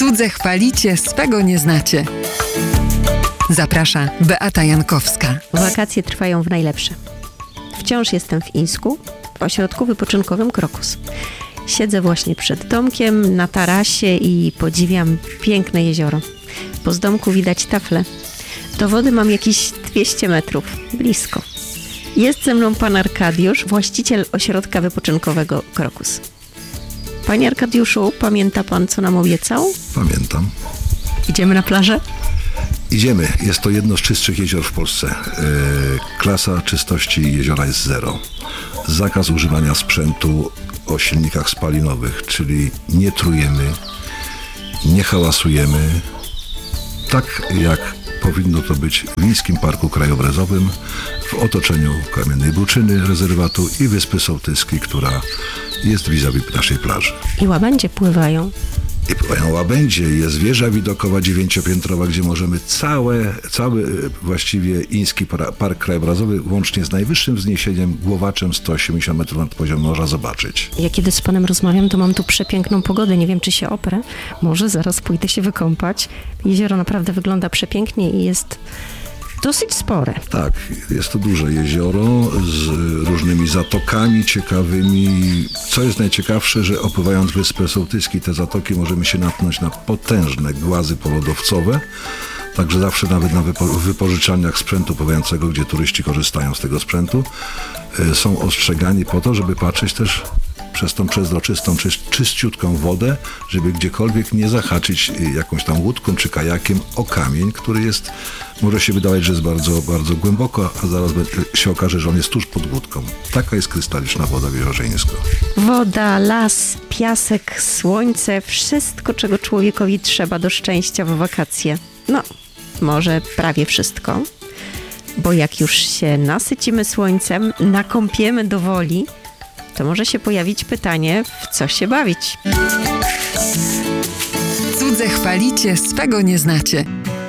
Cudze chwalicie, swego nie znacie. Zaprasza Beata Jankowska. Wakacje trwają w najlepsze. Wciąż jestem w Ińsku, w ośrodku wypoczynkowym Krokus. Siedzę właśnie przed domkiem na tarasie i podziwiam piękne jezioro. Bo z domku widać tafle. Do wody mam jakieś 200 metrów, blisko. Jest ze mną pan Arkadiusz, właściciel ośrodka wypoczynkowego Krokus. Panie Arkadiuszu, pamięta pan, co nam obiecał? Pamiętam. Idziemy na plażę? Idziemy. Jest to jedno z czystszych jezior w Polsce. Klasa czystości jeziora jest 0. Zakaz używania sprzętu o silnikach spalinowych, czyli nie trujemy, nie hałasujemy. Tak jak powinno to być w Wińskim Parku Krajobrazowym, w otoczeniu Kamiennej Buczyny, rezerwatu i Wyspy Sołtyskiej, która jest vis-a-vis naszej plaży. I łabędzie pływają. I pływają łabędzie, jest wieża widokowa 9-piętrowa, gdzie możemy cały właściwie Iński Park Krajobrazowy, łącznie z najwyższym wzniesieniem, głowaczem 180 metrów nad poziomem morza, zobaczyć. Ja kiedy z panem rozmawiam, to mam tu przepiękną pogodę. Nie wiem, czy się oprę. Może zaraz pójdę się wykąpać. Jezioro naprawdę wygląda przepięknie i jest dosyć spore. Tak, jest to duże jezioro z różnymi zatokami ciekawymi. Co jest najciekawsze, że opływając Wyspę Sołtyską, te zatoki możemy się natknąć na potężne głazy polodowcowe. Także zawsze nawet na wypożyczalniach sprzętu pływającego, gdzie turyści korzystają z tego sprzętu, są ostrzegani po to, żeby patrzeć też przez tą przezroczystą, czyściutką wodę, żeby gdziekolwiek nie zahaczyć jakąś tam łódką czy kajakiem o kamień, który jest, może się wydawać, że jest bardzo, bardzo głęboko, a zaraz się okaże, że on jest tuż pod łódką. Taka jest krystaliczna woda w jeziorze Ińskim. Woda, las, piasek, słońce, wszystko, czego człowiekowi trzeba do szczęścia w wakacje. No, może prawie wszystko, bo jak już się nasycimy słońcem, nakąpiemy do woli, to może się pojawić pytanie, w co się bawić. Cudze chwalicie, swego nie znacie.